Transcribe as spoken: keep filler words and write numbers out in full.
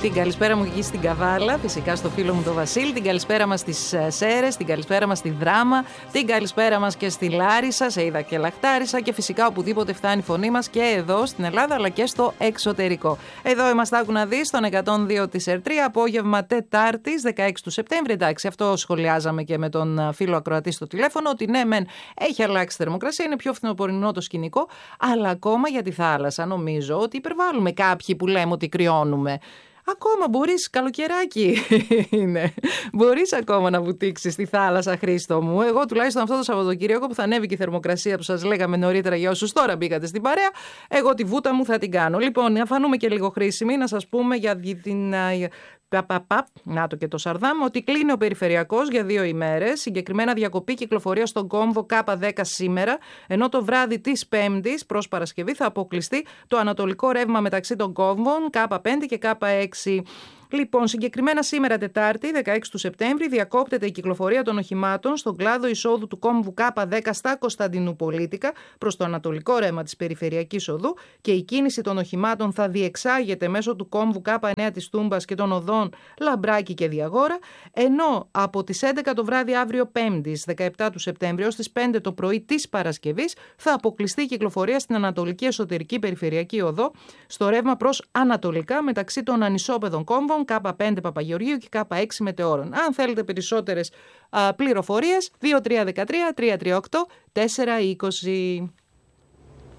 Την καλησπέρα μου εκεί στην Καβάλα, φυσικά στο φίλο μου τον Βασίλη. Την καλησπέρα μας στις Σέρρες, την καλησπέρα μας στη Δράμα, την καλησπέρα μας και στη Λάρισα, σε είδα και Λαχτάρισα και φυσικά οπουδήποτε φτάνει η φωνή μας και εδώ στην Ελλάδα αλλά και στο εξωτερικό. Εδώ είμαστε, άκου να δεις, στον εκατόν δύο της ΕΡΤ τρία, απόγευμα Τετάρτης, δεκαέξι του Σεπτέμβρη. Εντάξει, αυτό σχολιάζαμε και με τον φίλο ακροατή στο τηλέφωνο, ότι ναι, μεν έχει αλλάξει θερμοκρασία, είναι πιο φθινοπορεινό το σκηνικό, αλλά ακόμα για τη θάλασσα νομίζω ότι υπερβάλλουμε κάποιοι που λέμε ότι κρυώνουμε. Ακόμα μπορείς, καλοκαιράκι είναι. Μπορείς ακόμα να βουτήξεις στη θάλασσα, Χρήστο μου. Εγώ τουλάχιστον αυτό το Σαββατοκύριακο που θα ανέβηκε η θερμοκρασία που σας λέγαμε νωρίτερα για όσους τώρα μπήκατε στην παρέα, εγώ τη βούτα μου θα την κάνω. Λοιπόν, να φανούμε και λίγο χρήσιμη, να σας πούμε για την. Παπαπαπ, να το και το Σαρδάμ, ότι κλείνει ο περιφερειακός για δύο ημέρες. Συγκεκριμένα διακοπή κυκλοφορία στον κόμβο Κάπα δέκα σήμερα, ενώ το βράδυ της Πέμπτης προς Παρασκευή θα αποκλειστεί το ανατολικό ρεύμα μεταξύ των κόμβων Κάπα πέντε και Κάπα έξι. Λοιπόν, συγκεκριμένα σήμερα Τετάρτη, δεκαέξι του Σεπτέμβρη, διακόπτεται η κυκλοφορία των οχημάτων στον κλάδο εισόδου του κόμβου Κάπα δέκα στα Κωνσταντινουπολίτικα προς το ανατολικό ρεύμα της περιφερειακής οδού και η κίνηση των οχημάτων θα διεξάγεται μέσω του κόμβου Κάπα εννέα της Τούμπας και των οδών Λαμπράκη και Διαγόρα, ενώ από τις έντεκα το βράδυ αύριο Πέμπτης, δεκαεπτά του Σεπτέμβρη, ως τις πέντε το πρωί της Παρασκευής θα αποκλειστεί η κυκλοφορία στην ανατολική εσωτερική περιφερειακή οδό στο ρεύμα προς ανατολικά μεταξύ των ανισόπεδων κόμβων Κάπα πέντε Παπαγεωργίου και Κάπα έξι Μετεώρων. Αν θέλετε περισσότερες α, πληροφορίες, δύο τρία ένα τρία τρία τρία οκτώ τέσσερα είκοσι.